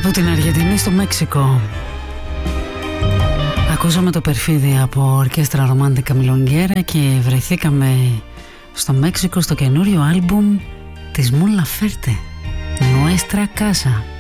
Από την Αργεντινή στο Μέξικο ακούσαμε το Περφίδι από ορκέστρα Ρομάντικα Μιλονγκέρα και βρεθήκαμε στο Μέξικο στο καινούριο άλμπουμ της Mon Laferte, Nuestra Casa.